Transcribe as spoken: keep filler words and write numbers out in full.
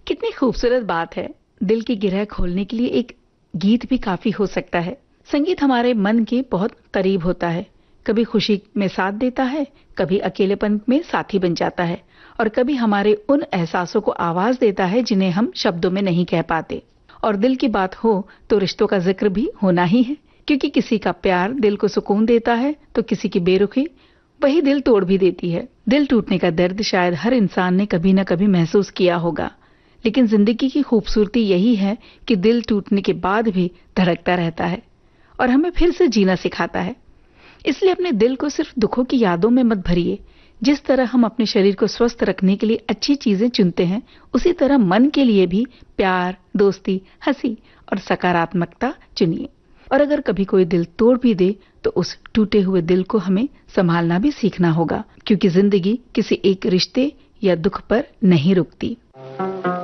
कितनी खूबसूरत बात है। दिल की गिरह खोलने के लिए एक गीत भी काफी हो सकता है। संगीत हमारे मन के बहुत करीब होता है। कभी खुशी में साथ देता है, कभी अकेलेपन में साथी बन जाता है और कभी हमारे उन एहसासों को आवाज देता है जिन्हें हम शब्दों में नहीं कह पाते। और दिल की बात हो तो रिश्तों का जिक्र भी होना ही है, क्योंकि किसी का प्यार दिल को सुकून देता है तो किसी की बेरुखी वही दिल तोड़ भी देती है। दिल टूटने का दर्द शायद हर इंसान ने कभी न कभी महसूस किया होगा, लेकिन जिंदगी की खूबसूरती यही है कि दिल टूटने के बाद भी धड़कता रहता है और हमें फिर से जीना सिखाता है। इसलिए अपने दिल को सिर्फ दुखों की यादों में मत भरिए। जिस तरह हम अपने शरीर को स्वस्थ रखने के लिए अच्छी चीजें चुनते हैं, उसी तरह मन के लिए भी प्यार, दोस्ती, हंसी और सकारात्मकता चुनिए। और अगर कभी कोई दिल तोड़ भी दे तो उस टूटे हुए दिल को हमें संभालना भी सीखना होगा, क्योंकि जिंदगी किसी एक रिश्ते या दुख पर नहीं रुकती।